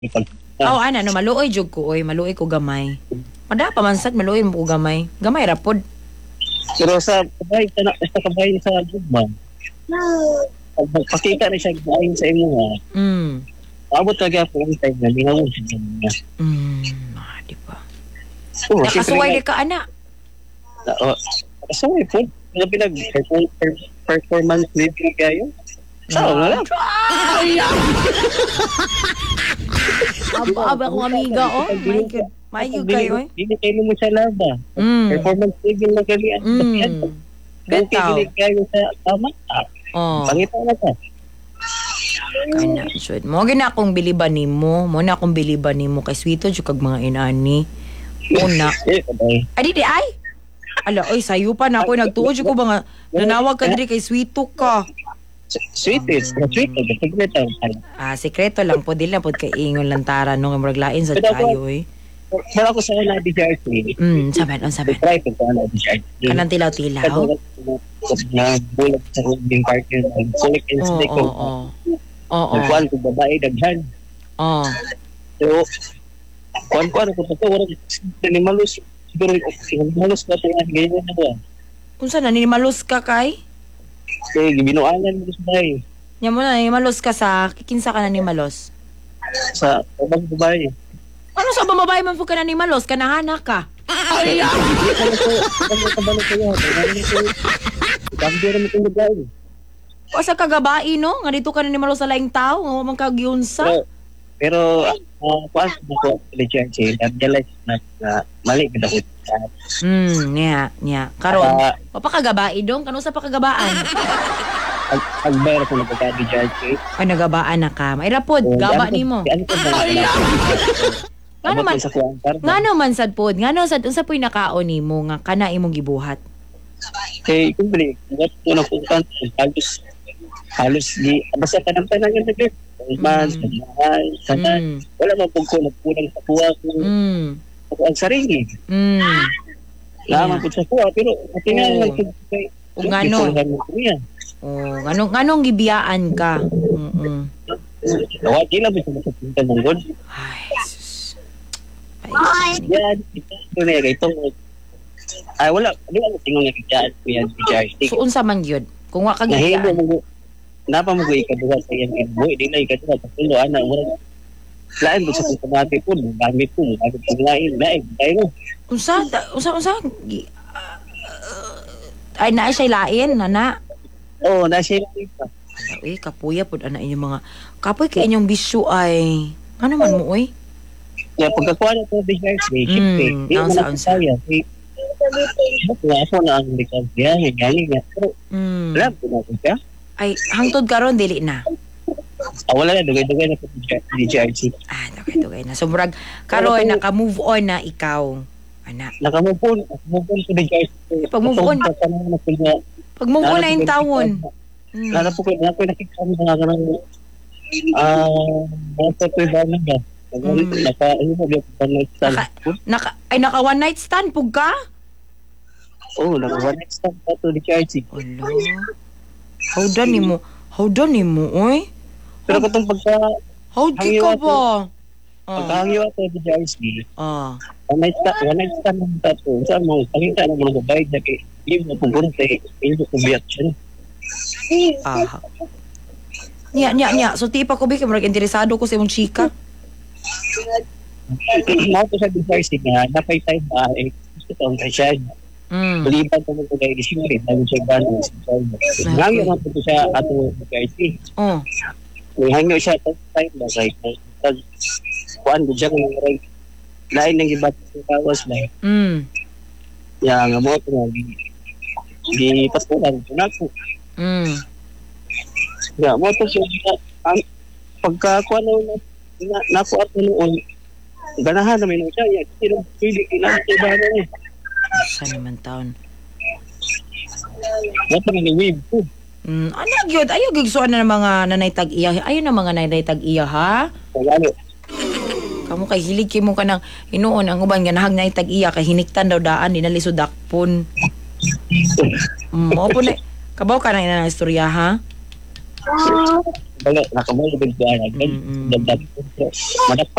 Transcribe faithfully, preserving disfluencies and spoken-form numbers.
Oh, ana no maluoy jud ko oy, maluoy ko gamay. Mada pa man sad maluoy mo ko gamay. Gamay ra pod. Pero sa kabay, sa, sa kabay sa lugma, pag magpakita na siya ayon sa imo nga, Mm. abot talaga po ang time na lingaw siya niya. Mm, ah, di ba. Oo, Nakasuway di siyempre ka ana. nga, Oo, nakasuway po. Mga pinag performance living kayo. Sao na lang. Aba, aba akong amiga, oh. My God. Mayo kayo, eh. Hindi kayo mo sa laba. Mm. Performance living na kami. Mm. Kung Betaw. kikilig kayo sa tama, ah, Oh. pangita na ka. Kana, sud. Mo gina akong biliban nimo. Mo na akong biliban nimo kay sweeto jud kag mga inani. Una. Eh, kabay. Ay, di ay. Ala, oy, sayo pa na ako. Nagtuod jud ko ba nga nanawag ka diri kay sweeto ka. Sweet is, sweet is, secret ang Ah, sekreto lang po. Dili na po kay ingon lantaran no. Nga maraglain sa kayo, eh. Pero ako sa wala di J R C, Mm, saban, on saban. try ko sa wala di J R C. Kanang tilaw-tilaw. Na bulat sa holding partner, sulik and Oo, snake oo, ko. oo. Oo. Nagkuhan ko babae, daghan. Oo. So, kuhan-kuhan ko pa ito, wala animalus. Siguro, animalus na ito, ganyan na ba? Kung saan nanimalos ka kay? Kaya, gibinuangan mo sa bahay. Nya mo na nanimalos ka sa kikinsa ka nanimalos. Sa abang babae. Ano sa babae man po ka nanimalos ka nahana ka? Ay, ano ko, ano ko ba na kayo? Ano ko, gambira mo kong babae. O sa kagabai no? Nga dito ka nanimalos sa laing tao, nga man kagyunsa. Pero, pero, uh, kuhan ko ko, legend, na-realize na, na mali ka daw. Hmm, niya, niya. Karon, Ah, o pa kagabai dong, kano sa pakagabaan? Pag-bayar ko na pagkadi J R C. Ay nagabaan na ka. May rapod, Oh, gaba ano ko- nimo. ano ko ba? Nga Abot naman, ko sa kuwan, parang- nga naman sad pod, nga naman sad unsa po'y nakaon nimo nga kana imong gibuhat. Kay kumpli, what ko na kung kan halos halos di basta tanang-tanang yung nagir. Man, Mm. sanahan, sanahan. Mm. Wala man po ko nagkulang sa kuha ko Mm. ako ang sarili. Mm. Laman po sa kuha, pero Oo. tingnan lang kay Kung ano. Oh, nganong nganong gibiyaan ka? Mm. Tawag ila mo sa masapunta ng God. Ay, sus. Ay, sus. Yan, ito na ito. Ay, wala. Di ba tingnan nga kaya yan si Charlie. So unsa man gyud? Kung wa ka Nahilo gibiyaan. mo napa mo ikaduha sa iyang ibo, di na ikaduha sa tulo, ana, wala. Lain mo sa kumati po, gamit po, gamit po lain, lain, tayo. Unsa ta- unsa unsa gi- ah, ah, ay naa siya lain nana. Oo, oh, nasa yung ito. Ala, uy, kapuya pod ana inyong mga kapoy kay inyong bisyo ay ano man mo oy? Kaya pagkakuha na ito, di guys, may Mm, siyempre, di mo naunsa, na unsa. kaya. Kaya ako na ang likod niya, ganyan niya. Pero, Mm. alam ko na ito siya. Ay hangtod karon dili na. Ah, wala na, dugay-dugay na ito di J R C. Ah, dugay-dugay na. So murag karon naka-move on na ikaw. Ana. Nakamove on, nakamove on ko di J R C. Pag move on. Pag move on na yung tawon. Mm. Lalo po ko, ako nakikita mo mga ganang, ah, mga photo ba na ba? Mm. Naka, ano ba, one night stand. Naka, naka, ay naka one night stand pug ka? Oo, naka one night stand pa to di J R C. Hello. How done nimo? How done nimo oy? Pero kung itong pagka, How di ka ba? Ah. pagkahangiwa to di J R C, Ah. one night stand, one night stand ng tato, saan mo, pangita na mga babayad na kay, hindi mo pupunta, hindi mo kubiyat siya. Ah. Nya nya nya. So ti pa ko bi kay murag interesado ko sa imong chika. Mga ko sa di J R C nga, napay time ba, eh, gusto ko ang kasya. Mm. Baliban ko mo ko kay Disimbre, bago siya ba ng Disimbre. Hangyo man po siya ato di J R C. Oh. Hangyo siya ito time ba, kay, kuan ko siya kung right. Lain ng iba't sa kawas ba. Mm. Ya, nga mo ito nga, di, di patulan ko na ko. Mm. Ya, mo ito siya, ang pagkakuha na, na, naku at noon, ganahan namin siya, ya, sino pwede kailangan sa iba na niya. Sa naman taon. Wala pa ni wave ko. Mm, ano gyud? Ayo gyud suan na ng mga nanay tag-iya. Ayo na mga nanay tag-iya ha. Kagano, Kamu kay hilig kay mo kanang hinuon ang uban nga nahag nay tag-iya kay hiniktan daw daan dinalisod dakpon. Mm, mo po na kabaw ka na ina istorya ha. Balik, nakabalik ko na. Mm-mm. Madapa